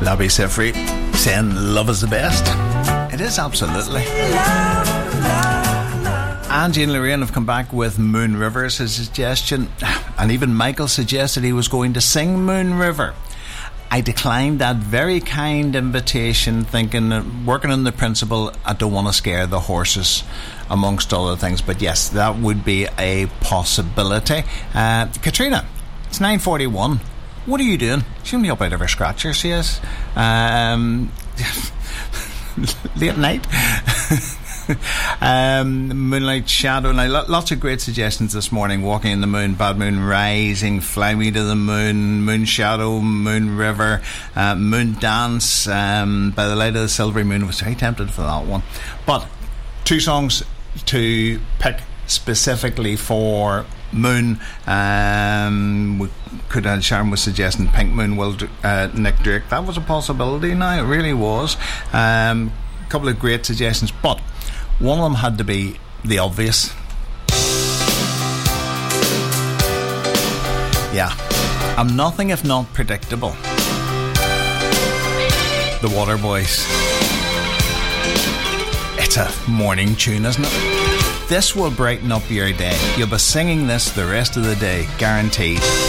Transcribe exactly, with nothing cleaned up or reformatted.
Labby Sifri saying love is the best. It is, absolutely. Angie and Lorraine have come back with Moon River as a suggestion, and even Michael suggested he was going to sing Moon River. I declined that very kind invitation, thinking, working on the principle, I don't want to scare the horses, amongst other things. But yes, that would be a possibility. uh, Katrina, it's nine forty-one. What are you doing? She's only up out of her scratcher, she is. Um, late night. um, Moonlight Shadow. Now, lots of great suggestions this morning. Walking in the Moon, Bad Moon Rising, Fly Me to the Moon, Moon Shadow, Moon River, uh, Moon Dance, um, By the Light of the Silvery Moon. I was very tempted for that one. But two songs to pick specifically for Moon. Um, we could have, Sharon was suggesting Pink Moon, Will, uh, Nick Drake. That was a possibility now, it really was. Um, a couple of great suggestions, but one of them had to be the obvious. Yeah, I'm nothing if not predictable. The Waterboys. It's a morning tune, isn't it? This will brighten up your day. You'll be singing this the rest of the day, guaranteed.